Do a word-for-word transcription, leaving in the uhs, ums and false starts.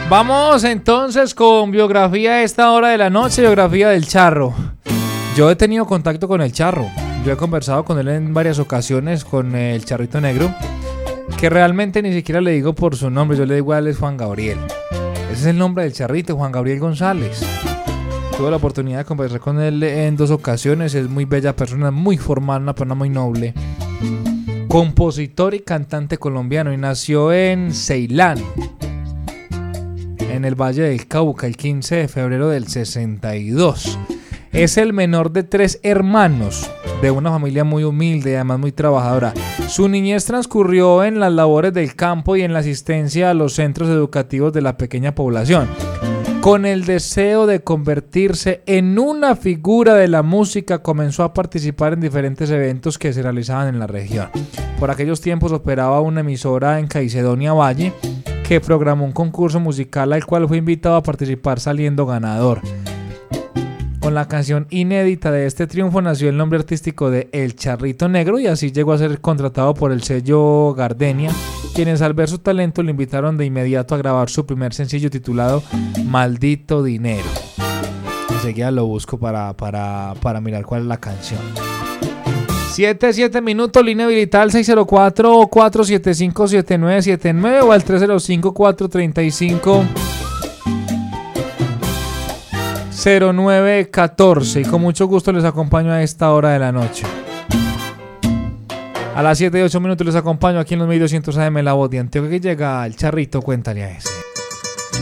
Vamos entonces con biografía a esta hora de la noche, biografía del Charro. Yo he tenido contacto con el Charro, yo he conversado con él en varias ocasiones, con el Charrito Negro, que realmente ni siquiera le digo por su nombre, yo le digo a él es Juan Gabriel. Ese es el nombre del Charrito, Juan Gabriel González. Tuve la oportunidad de conversar con él en dos ocasiones, es muy bella persona, muy formal, una persona muy noble. Compositor y cantante colombiano y nació en Ceilán, en el Valle del Cauca, el quince de febrero del sesenta y dos. Es el menor de tres hermanos, de una familia muy humilde y además muy trabajadora. Su niñez transcurrió en las labores del campo y en la asistencia a los centros educativos de la pequeña población, con el deseo de convertirse en una figura de la música. Comenzó a participar en diferentes eventos que se realizaban en la región. Por aquellos tiempos operaba una emisora en Caicedonia Valle, que programó un concurso musical al cual fue invitado a participar saliendo ganador. Con la canción inédita de este triunfo nació el nombre artístico de El Charrito Negro y así llegó a ser contratado por el sello Gardenia, quienes al ver su talento le invitaron de inmediato a grabar su primer sencillo titulado Maldito Dinero. Enseguida lo busco para, para, para mirar cuál es la canción. siete, siete minutos, línea habilitada al seis cero cuatro, cuatro siete cinco, siete nueve siete nueve o al tres cero cinco, cuatro tres cinco, cero nueve uno cuatro. Y con mucho gusto les acompaño a esta hora de la noche. A las siete y ocho minutos les acompaño aquí en los mil doscientos A M, La Voz de Antioquia, que llega el Charrito, cuéntale a ese.